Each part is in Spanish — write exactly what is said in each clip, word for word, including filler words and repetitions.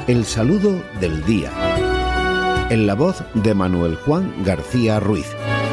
El saludo del día. En la voz de Manuel Juan García Ruiz.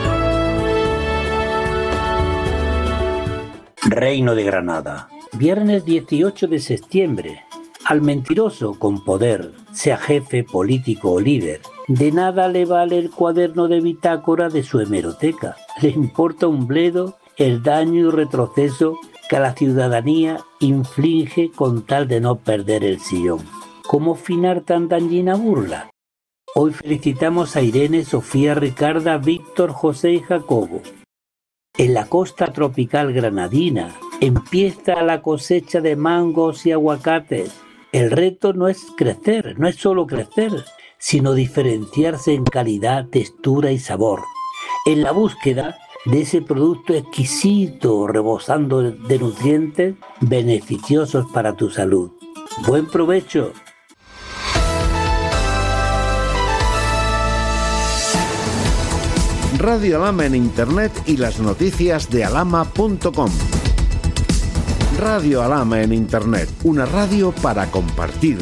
Reino de Granada. Viernes dieciocho de septiembre. Al mentiroso con poder, sea jefe, político o líder, de nada le vale el cuaderno de bitácora de su hemeroteca. Le importa un bledo el daño y retroceso que a la ciudadanía inflige con tal de no perder el sillón. ¿Cómo finar tan dañina burla? Hoy felicitamos a Irene, Sofía, Ricarda, Víctor, José y Jacobo. En la costa tropical granadina empieza la cosecha de mangos y aguacates. El reto no es crecer, no es solo crecer, sino diferenciarse en calidad, textura y sabor. En la búsqueda de ese producto exquisito, rebosando de nutrientes beneficiosos para tu salud. ¡Buen provecho! Radio Alhama en Internet y las noticias de alhama punto com. Radio Alhama en Internet, una radio para compartir.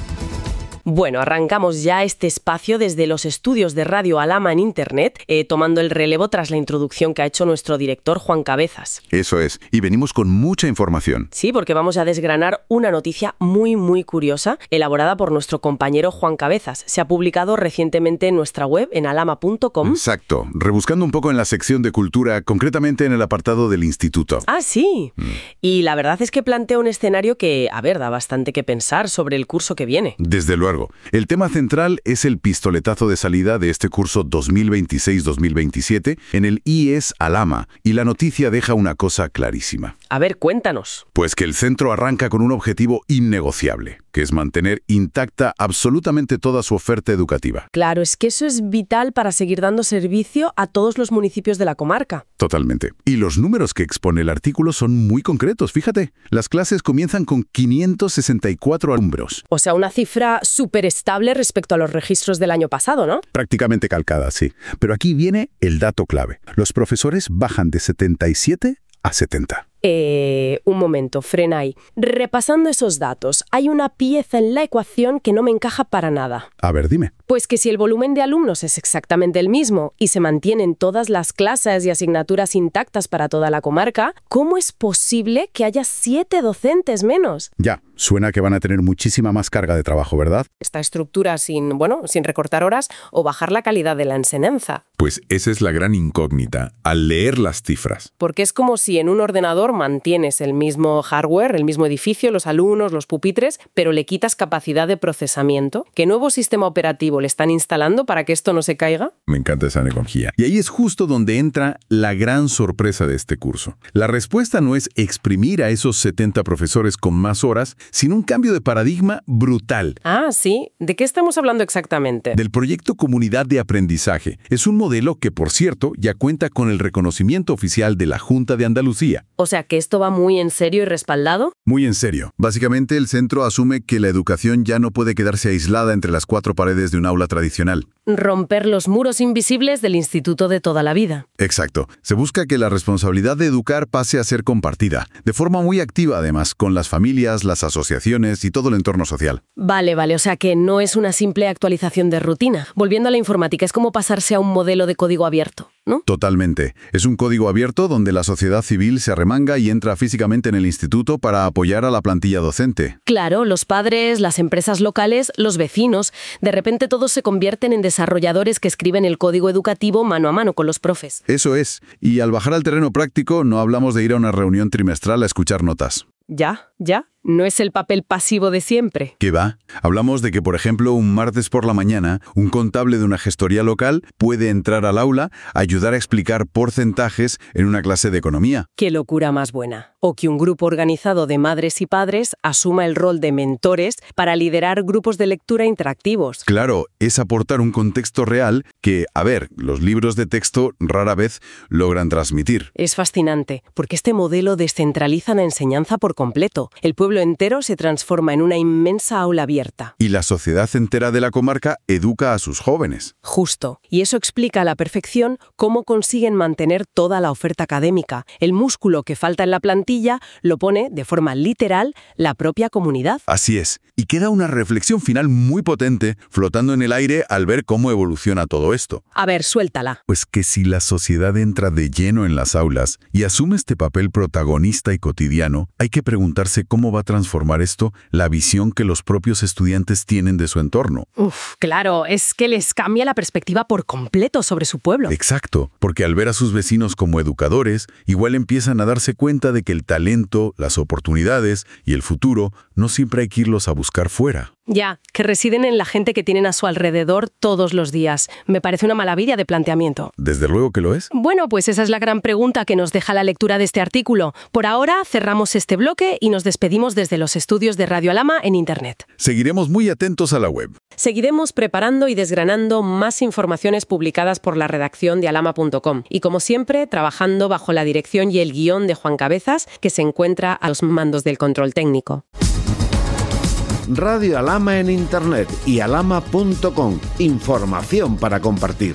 Bueno, arrancamos ya este espacio desde los estudios de Radio Alhama en Internet, eh, tomando el relevo tras la introducción que ha hecho nuestro director Juan Cabezas. Eso es, y venimos con mucha información. Sí, porque vamos a desgranar una noticia muy, muy curiosa, elaborada por nuestro compañero Juan Cabezas. Se ha publicado recientemente en nuestra web, en alhama punto com. Exacto, rebuscando un poco en la sección de cultura, concretamente en el apartado del instituto. Ah, sí. Mm. Y la verdad es que plantea un escenario que, a ver, da bastante que pensar sobre el curso que viene. Desde luego. El tema central es el pistoletazo de salida de este curso dos mil veintiséis dos mil veintisiete en el I E S Alhama, y la noticia deja una cosa clarísima. A ver, cuéntanos. Pues que el centro arranca con un objetivo innegociable, que es mantener intacta absolutamente toda su oferta educativa. Claro, es que eso es vital para seguir dando servicio a todos los municipios de la comarca. Totalmente. Y los números que expone el artículo son muy concretos, fíjate. Las clases comienzan con quinientos sesenta y cuatro alumnos. O sea, una cifra súper estable respecto a los registros del año pasado, ¿no? Prácticamente calcada, sí. Pero aquí viene el dato clave. Los profesores bajan de setenta y siete a setenta. Eh, un momento, frena ahí. Repasando esos datos, hay una pieza en la ecuación que no me encaja para nada. A ver, dime. Pues que si el volumen de alumnos es exactamente el mismo y se mantienen todas las clases y asignaturas intactas para toda la comarca, ¿cómo es posible que haya siete docentes menos? Ya, suena que van a tener muchísima más carga de trabajo, ¿verdad? Esta estructura sin, bueno, sin recortar horas o bajar la calidad de la enseñanza. Pues esa es la gran incógnita al leer las cifras. Porque es como si en un ordenador mantienes el mismo hardware, el mismo edificio, los alumnos, los pupitres, pero le quitas capacidad de procesamiento. ¿Qué nuevo sistema operativo le están instalando para que esto no se caiga? Me encanta esa analogía. Y ahí es justo donde entra la gran sorpresa de este curso. La respuesta no es exprimir a esos setenta profesores con más horas, sino un cambio de paradigma brutal. Ah, sí. ¿De qué estamos hablando exactamente? Del proyecto Comunidad de Aprendizaje. Es un modelo que, por cierto, ya cuenta con el reconocimiento oficial de la Junta de Andalucía. O sea, que esto va muy en serio y respaldado. Muy en serio. Básicamente, el centro asume que la educación ya no puede quedarse aislada entre las cuatro paredes de un aula tradicional. Romper los muros invisibles del instituto de toda la vida. Exacto. Se busca que la responsabilidad de educar pase a ser compartida, de forma muy activa además, con las familias, las asociaciones y todo el entorno social. Vale, vale, o sea que no es una simple actualización de rutina. Volviendo a la informática, es como pasarse a un modelo de código abierto, ¿no? Totalmente. Es un código abierto donde la sociedad civil se arremanga y entra físicamente en el instituto para apoyar a la plantilla docente. Claro, los padres, las empresas locales, los vecinos, de repente todos se convierten en desarrolladores que escriben el código educativo mano a mano con los profes. Eso es. Y al bajar al terreno práctico, no hablamos de ir a una reunión trimestral a escuchar notas. Ya, ya. No es el papel pasivo de siempre. ¿Qué va? Hablamos de que, por ejemplo, un martes por la mañana, un contable de una gestoría local puede entrar al aula, ayudar a explicar porcentajes en una clase de economía. ¡Qué locura más buena! O que un grupo organizado de madres y padres asuma el rol de mentores para liderar grupos de lectura interactivos. Claro, es aportar un contexto real que, a ver, los libros de texto rara vez logran transmitir. Es fascinante, porque este modelo descentraliza la enseñanza por completo. El pueblo entero se transforma en una inmensa aula abierta. Y la sociedad entera de la comarca educa a sus jóvenes. Justo. Y eso explica a la perfección cómo consiguen mantener toda la oferta académica. El músculo que falta en la plantilla lo pone, de forma literal, la propia comunidad. Así es. Y queda una reflexión final muy potente flotando en el aire al ver cómo evoluciona todo esto. A ver, suéltala. Pues que si la sociedad entra de lleno en las aulas y asume este papel protagonista y cotidiano, hay que preguntarse cómo va a transformar esto la visión que los propios estudiantes tienen de su entorno. Uf, claro, es que les cambia la perspectiva por completo sobre su pueblo. Exacto, porque al ver a sus vecinos como educadores, igual empiezan a darse cuenta de que el talento, las oportunidades y el futuro no siempre hay que irlos a buscar fuera. Ya, que residen en la gente que tienen a su alrededor todos los días. Me parece una maravilla de planteamiento. Desde luego que lo es. Bueno, pues esa es la gran pregunta que nos deja la lectura de este artículo. Por ahora cerramos este bloque y nos despedimos desde los estudios de Radio Alhama en Internet. Seguiremos muy atentos a la web. Seguiremos preparando y desgranando más informaciones publicadas por la redacción de alhama punto com y, como siempre, trabajando bajo la dirección y el guión de Juan Cabezas, que se encuentra a los mandos del control técnico. Radio Alhama en Internet y alhama punto com. Información para compartir.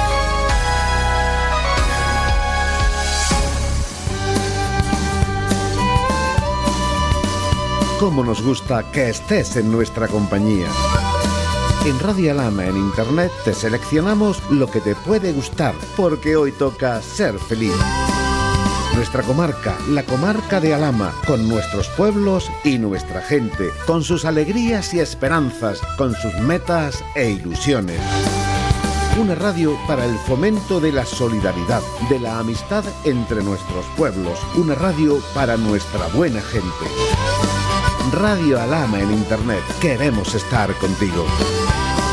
Cómo nos gusta que estés en nuestra compañía. En Radio Alhama en Internet te seleccionamos lo que te puede gustar, porque hoy toca ser feliz. Nuestra comarca, la comarca de Alhama, con nuestros pueblos y nuestra gente, con sus alegrías y esperanzas, con sus metas e ilusiones. Una radio para el fomento de la solidaridad, de la amistad entre nuestros pueblos. Una radio para nuestra buena gente. Radio Alhama en Internet. Queremos estar contigo.